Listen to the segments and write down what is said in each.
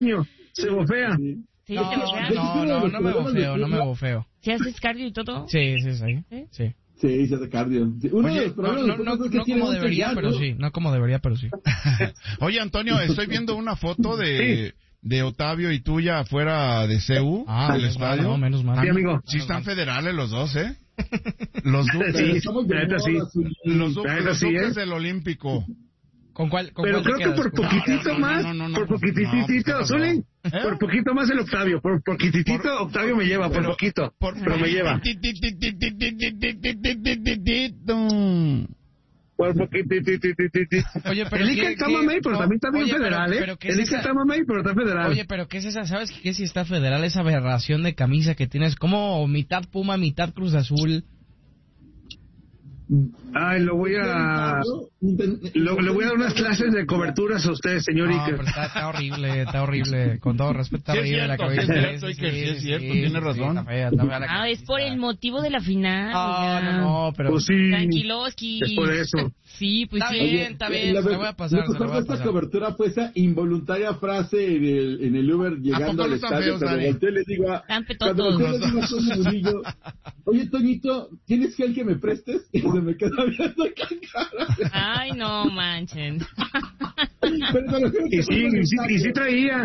se bofea. Sí, No me bofeo. ¿Sí haces cardio y todo? Sí. Sí, se hace cardio. Oye, no como debería, pero sí. Oye, Antonio, estoy viendo una foto de Octavio y tuya afuera de CEU, del estadio. No, menos mal. Sí, amigo. Sí están federales los dos, ¿eh? Los duques del Olímpico. ¿Con cuál? Pero creo que por poquitito más, por poquitito, Zuli, por poquito más el Octavio, por poquitito Octavio me lleva, por poquito, pero me lleva. Por poquitito. Oye, pero el Ica está mamey, pero también está bien federal, ¿eh? El Ica está mamey, pero está federal. Oye, pero ¿qué es esa? ¿Sabes qué si está federal esa aberración de camisa que tienes? Como mitad Puma, mitad Cruz Azul. Ay, le voy a dar unas clases de coberturas a usted, señor Ica. Pero está horrible, con todo respeto, está horrible la cabeza. Es cierto, tiene razón. Está fea es por el motivo de la final. No, pero... Pues sí, tranquiloski. es por eso. Sí, pues está bien, se la voy a pasar. Esta cobertura fue esa involuntaria frase en el Uber llegando al estadio. Cuando volteé le digo a Toño Murillo, oye, Toñito, ¿tienes gel que me prestes? Y se me queda viendo con cara. Ay, no manchen. Y sí traía.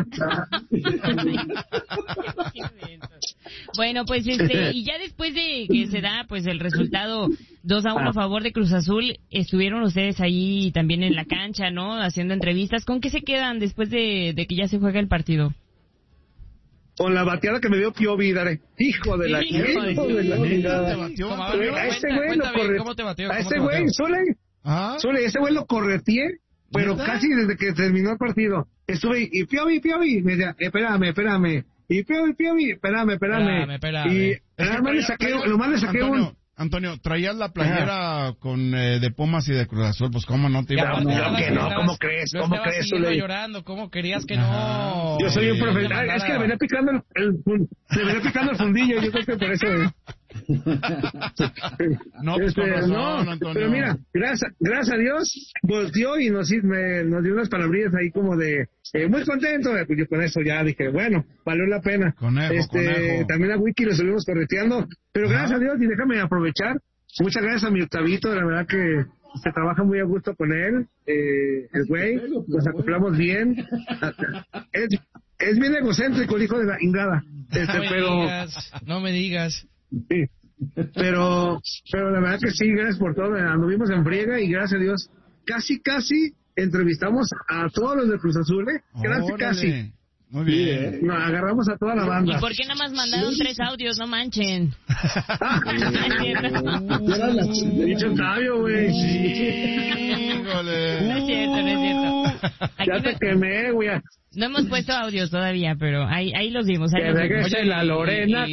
Bueno, pues y ya después de que se da pues el resultado 2-1 a favor de Cruz Azul, estuvieron ustedes ahí también en la cancha, ¿no? Haciendo entrevistas. ¿Con qué se quedan después de que ya se juega el partido? Con la bateada que me dio Piovi, Dare. Hijo de la chingada. ¿Cómo te bateó? A ese güey, Zule, ese güey lo correteé, pero casi desde que terminó el partido. Estuve, y Piovi, me decía, espérame. Y Piovi, espérame. Y nomás le saqué Antonio, traías la playera con de Pumas y de Cruz Azul, pues cómo no te iba a... ¿Cómo crees? ¿Cómo crees, Zule? Llorando, ¿cómo querías que no? Yo soy un profesional, es que le venía picando el fundillo, yo creo que por eso... No, pues con razón, Antonio. Pero mira, gracias a Dios, volteó y nos dio unas palabrillas ahí como de muy contento. Pues yo con eso ya dije, bueno, valió la pena. Conejo. También a Wiki lo estuvimos correteando, pero gracias a Dios, y déjame aprovechar. Muchas gracias a mi Octavito, la verdad que se trabaja muy a gusto con él, el güey, nos acoplamos bien. Es bien egocéntrico el hijo de la ingada. No me digas. Sí, pero la verdad que sí, gracias por todo, anduvimos en friega y gracias a Dios casi entrevistamos a todos los de Cruz Azul, casi. Muy bien. Nos agarramos a toda la banda. ¿Y por qué nada más mandaron 3 audios? No manchen. Era dicho Octavio, güey. Híjole. No es cierto. Ya te quemé, güey. No hemos puesto audios todavía, pero ahí los dimos. Que regrese la Lorena.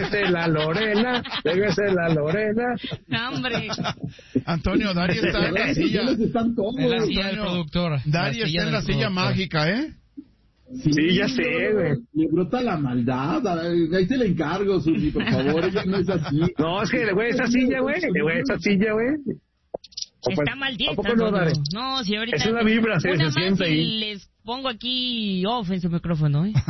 No, hombre. Antonio, Dari está en la silla. En la silla del productor. Dari está en la silla mágica, ¿eh? Sí, ya sé, güey. Le brota la maldad. Ahí te le encargo, Zuli, por favor. Ella no es así. No, es que, güey, esa silla, güey. Está maldita. No, si ahorita... Es una vibra, se siente ahí. Les pongo aquí off en su micrófono, ¿eh?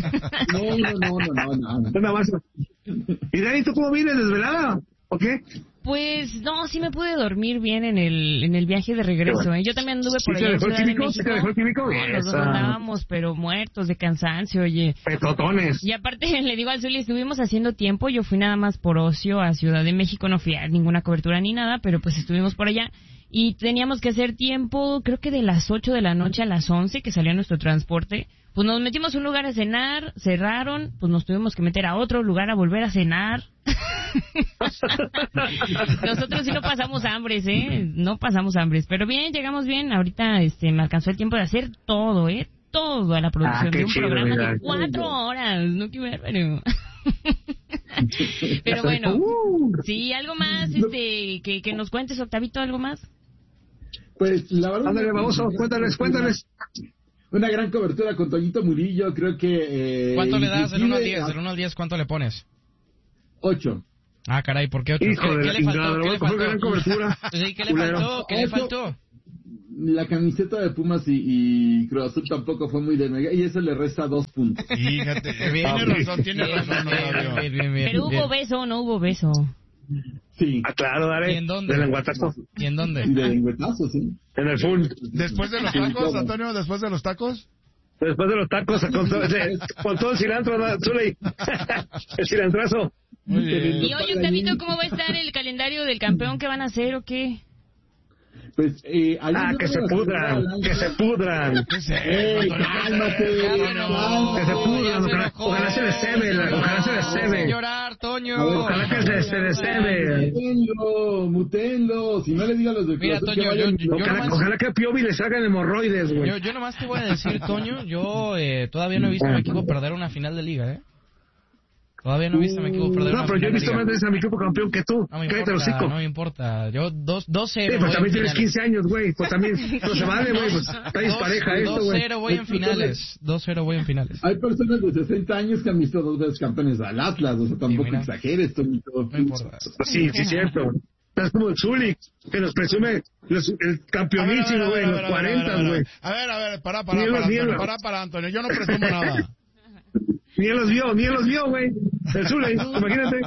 No. Una más. ¿Y Dani, tú cómo vienes, desvelada? ¿O qué? Pues no, sí me pude dormir bien en el viaje de regreso, ¿eh? Yo también anduve por allá en Ciudad de México. ¿Sí te dejó el químico? No, nosotros andábamos, pero muertos de cansancio, oye. Petotones. Y aparte, le digo al Zuli, estuvimos haciendo tiempo, yo fui nada más por ocio a Ciudad de México, no fui a ninguna cobertura ni nada, pero pues estuvimos por allá. Y teníamos que hacer tiempo, creo que de las 8 de la noche a las 11, que salía nuestro transporte. Pues nos metimos a un lugar a cenar, cerraron, pues nos tuvimos que meter a otro lugar a volver a cenar. Nosotros sí no pasamos hambres, no pasamos hambres, pero bien, llegamos bien. Ahorita me alcanzó el tiempo de hacer todo, todo a la producción de un programa de 4 horas, no quiero ver, pero bueno, sí, algo más, que nos cuentes, Octavito, algo más. Pues la verdad. Ándale, baboso, cuéntales. Una gran cobertura con Toñito Murillo, creo que... ¿Cuánto le das del 1 al 10? Del 1 al 10, ¿cuánto le pones? 8. Ah, caray, ¿por qué 8? Hijo de la chingada, ¿Qué le faltó? Gran cobertura. Sí, ¿qué le faltó? la camiseta de Pumas y Cruz Azul tampoco fue muy de mega, y eso le resta 2 puntos. Fíjate, tiene razón. Bien. Pero hubo beso o no hubo beso. Sí. Claro, dale. ¿Y en dónde? De lengüetazo. ¿Y en dónde? De lengüetazo, sí. En el full. ¿Después de los tacos, Antonio? ¿Después de los tacos? Después de los tacos, con todo el cilantro, Zuley. El cilantrazo. Muy bien. Y oye, Octavito, ¿cómo va a estar el calendario del campeón? ¿Qué van a hacer o qué? Pues, que se pudran. Cálmate. Que se pudran. Ojalá se les cebe. Llorar, Toño. Ojalá que se les cebe. Mutenlo. Si no le digan a los de Mira, Cruz Azul Toño, que vayan. Ojalá que a Piovi le salgan hemorroides, güey. Yo nomás te voy a decir, Toño, yo todavía no he visto a mi equipo perder una final de liga, ¿eh? Todavía no he visto a mi equipo perder una final de liga. No, pero yo he visto más veces a mi equipo campeón que tú. No me importa. Yo 2-0. Sí, pues también tienes 15 años, güey. Pues también no se vale, güey. Pues está dispareja esto, güey. 2-0 voy en finales. 2-0 voy en finales. Hay personas de 60 años que han visto 2 veces campeones al Atlas. O sea, tampoco exageres, Toñito. No importa. Sí, cierto. Es como el Zulik, que nos presume el campeonísimo, güey, en los 40, güey. A ver, para, Antonio. Yo no presumo nada. Ni él los vio, güey. El Zuley, imagínate.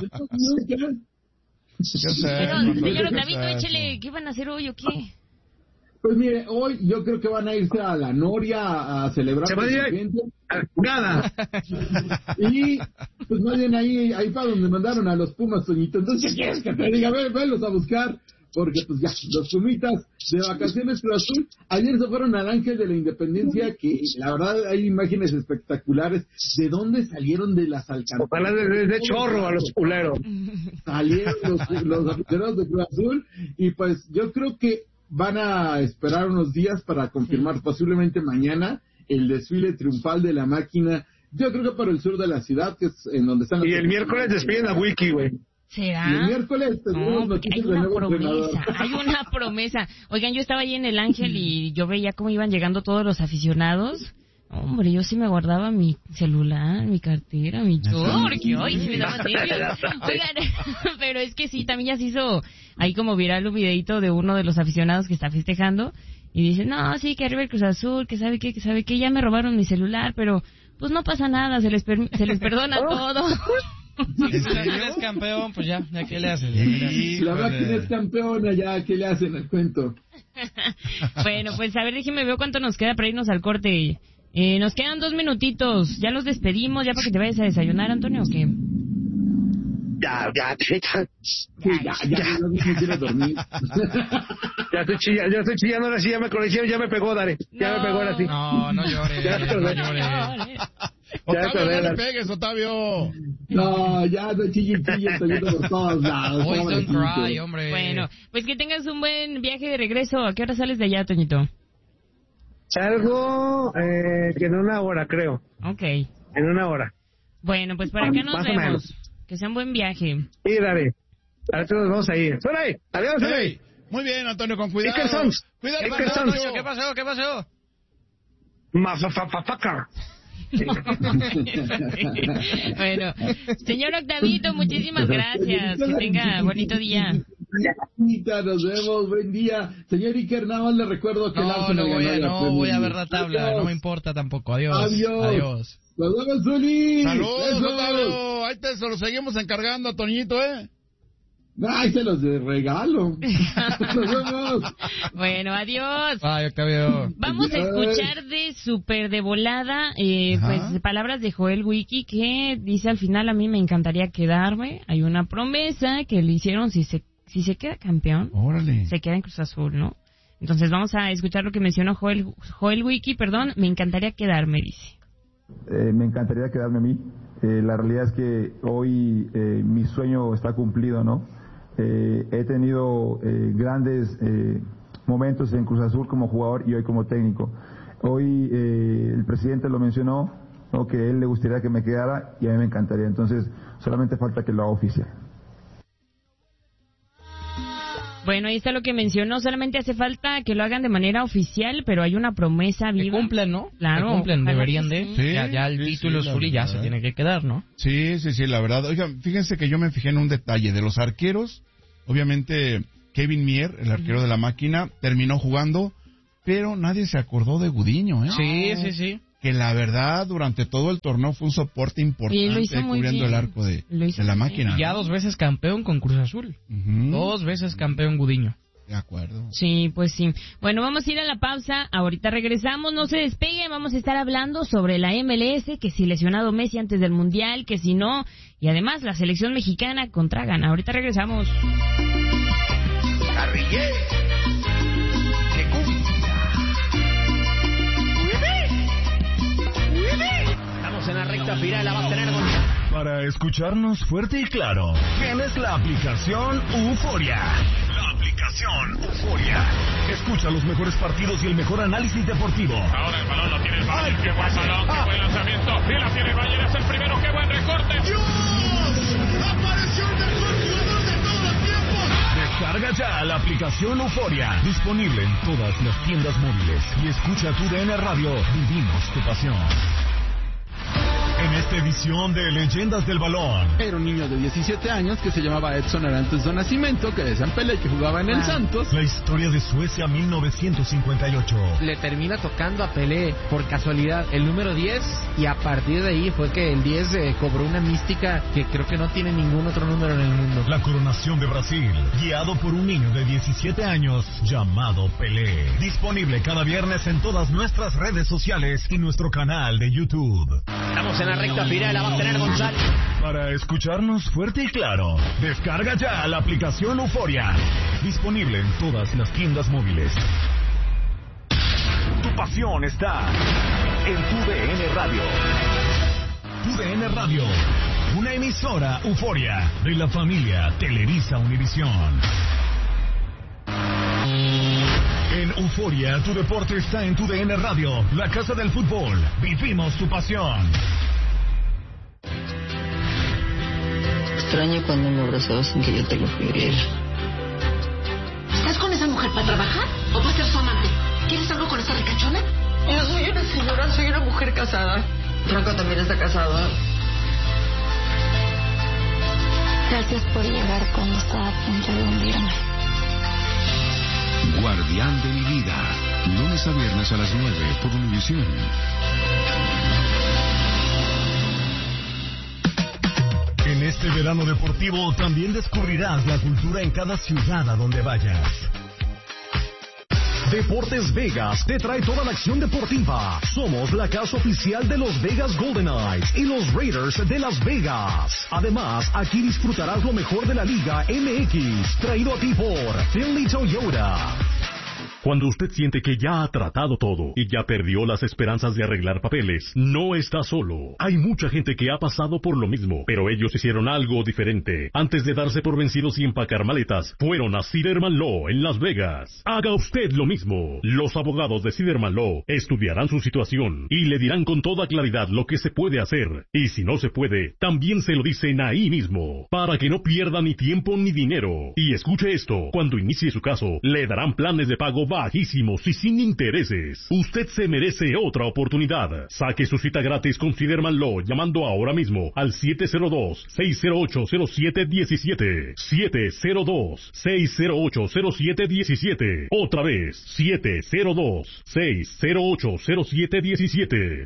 Señor Octavito, échele, ¿qué van a hacer hoy o qué? Pues mire, hoy yo creo que van a irse a la Noria a celebrar. Se va a ir nada. Y pues más bien ahí para donde mandaron a los Pumas, Toñito. Entonces, ¿qué quieres que te diga? Venlos a buscar. Porque pues ya, los Pumitas de vacaciones Cruz Azul, ayer se fueron al Ángel de la Independencia, que la verdad hay imágenes espectaculares. ¿De dónde salieron de las alcantarillas? Ojalá de chorro a los culeros. Salieron los aficionados de Cruz Azul, y pues yo creo que van a esperar unos días para confirmar, posiblemente mañana, el desfile triunfal de la máquina. Yo creo que por el sur de la ciudad, que es en donde están. Y el miércoles despiden a Wiki, güey. ¿Será? Y el miércoles hay una promesa. Oigan, yo estaba ahí en el Ángel y yo veía cómo iban llegando todos los aficionados. Hombre, yo sí me guardaba mi celular, mi cartera, mi todo, porque hoy sí me daba nervios. Oigan, pero es que sí, también ya se hizo ahí como viral un videito de uno de los aficionados que está festejando y dice, no, sí, que arriba el Cruz Azul, que sabe que ya me robaron mi celular, pero pues no pasa nada, se les perdona todo. Si la máquina es campeón, pues ya ¿qué le hacen? Si la máquina es campeona, ya, ¿qué le hacen al cuento? Bueno, pues a ver, déjeme ver cuánto nos queda para irnos al corte. Nos quedan 2 minutitos. ¿Ya los despedimos? ¿Ya para que te vayas a desayunar, Antonio, o qué? Ya No quiero dormir. Ya estoy chillando, ahora sí, ya me corrigieron, ya me pegó, Dare. Ya me pegó ahora sí. No llores. No llores. Octavio, no le pegues, Octavio. No, ya no chille, estoy por todos lados. Boys don't cry, hombre. Bueno, pues que tengas un buen viaje de regreso. ¿A qué hora sales de allá, Toñito? Salgo que en 1 hora, creo. Ok. En 1 hora. Bueno, pues para acá nos vemos. Que sea un buen viaje. Sí, Dare. Ahora nos vamos a ir. ¡Suele! ¡Adiós, Suele! Muy bien, Antonio, con cuidado. Cuidado, ¿Qué pasó? Mafafafafaca. Bueno, señor Octavito, muchísimas gracias. Que tenga bonito día. Nos vemos, buen día. Señor Iker, nada más le recuerdo que no voy a ver la tabla. Adiós. No me importa tampoco. Adiós. Nos vemos, Zuli. Saludos, Octavio. Ahí te se lo seguimos encargando a Toñito, Ay, se los de regalo. Nos vemos. Bueno, adiós. Ay, Octavio. Vamos a escuchar de súper de volada, pues palabras de Joel Wiki, que dice al final: a mí me encantaría quedarme. Hay una promesa que le hicieron, si se queda campeón, órale, se queda en Cruz Azul, ¿no? Entonces vamos a escuchar lo que mencionó Joel Wiki, me encantaría quedarme, dice. Me encantaría quedarme a mí. La realidad es que hoy mi sueño está cumplido, ¿no? He tenido grandes momentos en Cruz Azul como jugador y hoy como técnico. Hoy el presidente lo mencionó, ¿no? Que a él le gustaría que me quedara y a mí me encantaría. Entonces solamente falta que lo haga oficial. Bueno, ahí está lo que mencionó. Solamente hace falta que lo hagan de manera oficial, pero hay una promesa viva. Que cumplen, ¿no? Claro. Que cumplen, deberían de. Sí, ya el título azul y ya se tiene que quedar, ¿no? Sí, la verdad. Oigan, fíjense que yo me fijé en un detalle de los arqueros. Obviamente, Kevin Mier, el arquero de la máquina, terminó jugando. pero nadie se acordó de Gudiño, ¿eh? Sí. Que la verdad, durante todo el torneo fue un soporte importante cubriendo el arco de la máquina. Ya 2 veces campeón con Cruz Azul. 2 veces campeón Gudiño. De acuerdo. Sí, pues sí. Bueno, vamos a ir a la pausa. Ahorita regresamos. No se despeguen. Vamos a estar hablando sobre la MLS, que si lesionado Messi antes del Mundial, que si no. Y además, la selección mexicana contra Ghana. Ahorita regresamos. Carrillé. Estamos en la recta final. La va a tener Para escucharnos fuerte y claro, tienes la aplicación Euforia. Escucha los mejores partidos y el mejor análisis deportivo. Ahora el balón lo tiene el Bayern. ¡Qué buen balón! ¡Qué buen lanzamiento! ¡Y la tiene el Bayern! ¡Es el primero! ¡Qué buen recorte! ¡Dios! ¡Apareció el mejor jugador de todos los tiempos! Descarga ya la aplicación Euforia. Disponible en todas las tiendas móviles. Y escucha tu DN Radio. Vivimos tu pasión. En esta edición de Leyendas del Balón. Era un niño de 17 años que se llamaba Edson Arantes do Nascimento, que decían Pelé, que jugaba en el Santos. La historia de Suecia 1958. Le termina tocando a Pelé por casualidad el número 10 y a partir de ahí fue que el 10 cobró una mística que creo que no tiene ningún otro número en el mundo. La coronación de Brasil, guiado por un niño de 17 años llamado Pelé. Disponible cada viernes en todas nuestras redes sociales y nuestro canal de YouTube. Estamos en la recta final, la va a tener González. Para escucharnos fuerte y claro, descarga ya la aplicación Euforia. Disponible en todas las tiendas móviles. Tu pasión está en tu DN Radio. Tu DN Radio, una emisora Euforia de la familia Televisa Univisión. En Euforia, tu deporte está en tu DN Radio, la casa del fútbol. Vivimos tu pasión. Extraño cuando me abrazabas sin que yo te lo pidiera. ¿Estás con esa mujer para trabajar o para ser su amante? ¿Quieres algo con esa ricachona? Yo soy una señora, soy una mujer casada. Franco también está casado. Gracias por llegar cuando estaba a punto de hundirme. Guardián de mi vida. Lunes a viernes a las 9 por Univisión. En este verano deportivo también descubrirás la cultura en cada ciudad a donde vayas. Deportes Vegas te trae toda la acción deportiva. Somos la casa oficial de los Vegas Golden Knights y los Raiders de Las Vegas. Además, aquí disfrutarás lo mejor de la Liga MX, traído a ti por Finley Toyota. Cuando usted siente que ya ha tratado todo y ya perdió las esperanzas de arreglar papeles, no está solo. Hay mucha gente que ha pasado por lo mismo, pero ellos hicieron algo diferente. Antes de darse por vencidos y empacar maletas, fueron a Siderman Law en Las Vegas. Haga usted lo mismo. Los abogados de Siderman Law estudiarán su situación y le dirán con toda claridad lo que se puede hacer. Y si no se puede, también se lo dicen ahí mismo, para que no pierda ni tiempo ni dinero. Y escuche esto, cuando inicie su caso, le darán planes de pago bajísimos y sin intereses. Usted se merece otra oportunidad. Saque su cita gratis con Siderman Law llamando ahora mismo al 702-608-0717. 702-608-0717. Otra vez, 702-608-0717.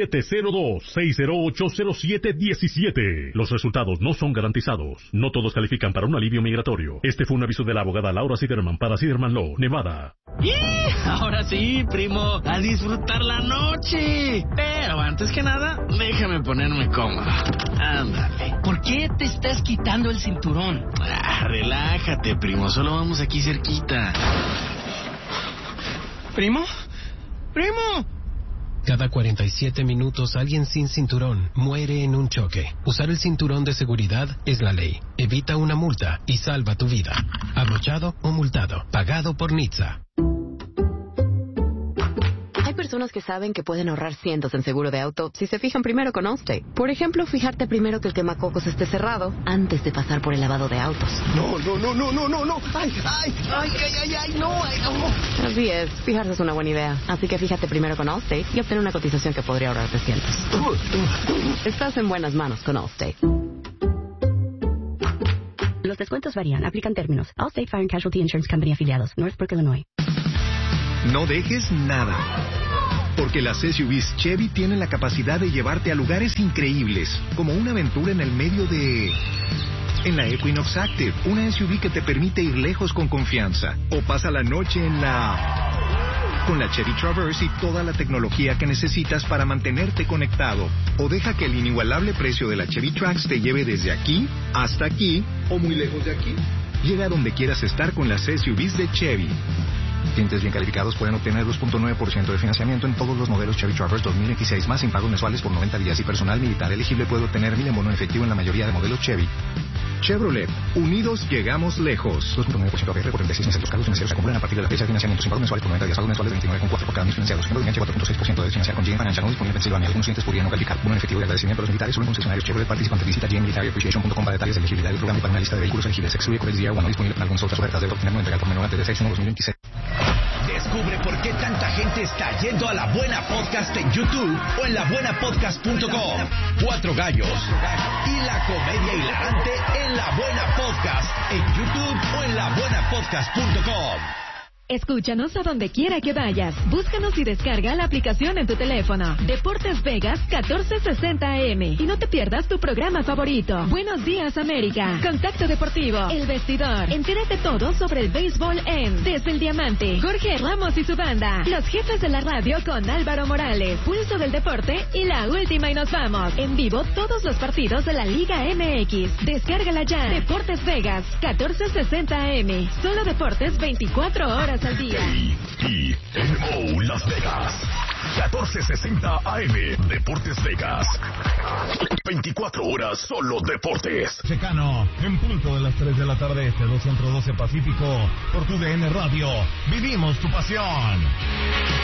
702-608-0717. Los resultados no son garantizados. No todos califican para un alivio migratorio. Este fue un aviso de la abogada Laura Siderman para Siderman Law, Nevada. Ahora sí, primo, a disfrutar la noche. Pero antes que nada, déjame ponerme cómodo. Ándale. ¿Por qué te estás quitando el cinturón? Relájate, primo, solo vamos aquí cerquita. ¿Primo? ¡Primo! Cada 47 minutos alguien sin cinturón muere en un choque. Usar el cinturón de seguridad es la ley. Evita una multa y salva tu vida. Abrochado o multado. Pagado por NHTSA. Hay personas que saben que pueden ahorrar cientos en seguro de auto si se fijan primero con Allstate. Por ejemplo, fijarte primero que el quemacocos esté cerrado antes de pasar por el lavado de autos. No. ¡Ay, no! Así es, fijarse es una buena idea. Así que fíjate primero con Allstate y obtén una cotización que podría ahorrarte cientos. Estás en buenas manos con Allstate. Los descuentos varían. Aplican términos. Allstate Fire and Casualty Insurance Company afiliados. Northbrook, Illinois. No dejes nada. Porque las SUVs Chevy tienen la capacidad de llevarte a lugares increíbles, como una aventura en el medio de... En la Equinox Active, una SUV que te permite ir lejos con confianza. O pasa la noche en la... Con la Chevy Traverse y toda la tecnología que necesitas para mantenerte conectado. O deja que el inigualable precio de la Chevy Trax te lleve desde aquí hasta aquí o muy lejos de aquí. Llega a donde quieras estar con las SUVs de Chevy. Clientes bien calificados pueden obtener 2.9% de financiamiento en todos los modelos Chevy Traverse 2016 más sin pagos mensuales por 90 días y personal militar elegible puede obtener 1,000 en bono efectivo en la mayoría de modelos Chevy. Chevrolet, unidos llegamos lejos. 2.9% APR por 36 meses. Los cargos financieros se acumulan a partir de la fecha de financiamiento sin pagos mensuales por 90 días. Pagos mensuales 29,4 por cada mes financiados. Ejemplo de enganche 4.6% de financiar con GM Financial no disponible en Pensilvania. Algunos clientes podrían no calificar. Bono en efectivo y agradecimiento a los militares. Solo en concesionarios Chevrolet participantes. Visita gmmilitaryappreciation.com para detalles de elegibilidad del programa y para una lista de vehículos elegibles. Excluye Corex Día 1 disponible en algunas otras ofertas de obtener 90 por menor antes de 6/1/2026. Descubre por qué tanta gente está yendo a La Buena Podcast en YouTube o en labuenapodcast.com. 4 gallos y la comedia hilarante en La Buena Podcast en YouTube o en labuenapodcast.com. Escúchanos a donde quiera que vayas. Búscanos y descarga la aplicación en tu teléfono. Deportes Vegas 1460 AM. Y no te pierdas tu programa favorito. Buenos días, América. Contacto Deportivo. El Vestidor. Entérate todo sobre el béisbol en Desde el Diamante. Jorge Ramos y su banda. Los jefes de la radio con Álvaro Morales. Pulso del Deporte y La Última y Nos Vamos. En vivo todos los partidos de la Liga MX. Descárgala ya. Deportes Vegas 1460 AM. Solo deportes 24 horas al día. KMO Las Vegas 1460 AM. Deportes Vegas 24 horas solo deportes. Checano, en punto de las 3 de la tarde, 2 Centro 12 Pacífico, por tu DN Radio. Vivimos tu pasión.